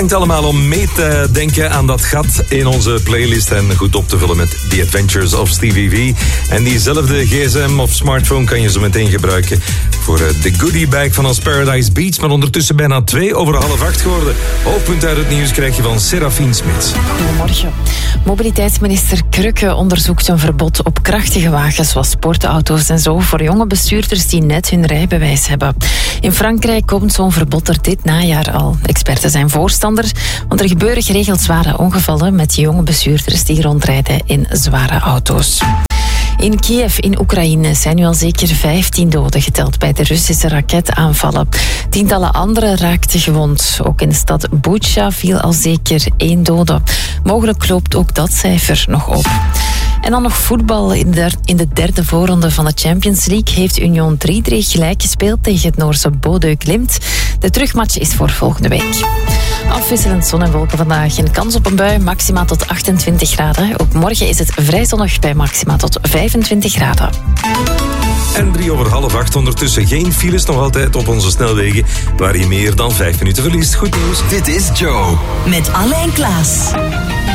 Bedankt allemaal om mee te denken aan dat gat in onze playlist en goed op te vullen met The Adventures of Stevie V. En diezelfde gsm of smartphone kan je zo meteen gebruiken voor de goodie bag van ons Paradise Beach. Maar ondertussen bijna 7:02 geworden. Hoofdpunt uit het nieuws krijg je van Serafien Smits. Goedemorgen. Mobiliteitsminister Krücke onderzoekt een verbod op krachtige wagens zoals sportauto's en zo voor jonge bestuurders die net hun rijbewijs hebben. In Frankrijk komt zo'n verbod er dit najaar al. Experten zijn voorstander, want er gebeuren geregeld zware ongevallen met jonge bestuurders die rondrijden in zware auto's. In Kiev in Oekraïne zijn nu al zeker 15 doden geteld bij de Russische raketaanvallen. Tientallen anderen raakten gewond. Ook in de stad Bucha viel al zeker 1 dode. Mogelijk loopt ook dat cijfer nog op. En dan nog voetbal. In de derde voorronde van de Champions League heeft Union 3-3 gelijk gespeeld tegen het Noorse Bodø Glimt. De terugmatch is voor volgende week. Afwisselend zon en wolken vandaag. Een kans op een bui, maxima tot 28 graden. Ook morgen is het vrij zonnig bij maxima tot 25 graden. En 7:03 ondertussen geen files, nog altijd op onze snelwegen, waar je meer dan 5 minuten verliest. Goed nieuws. Dit is Joe. Met Alain Klaas.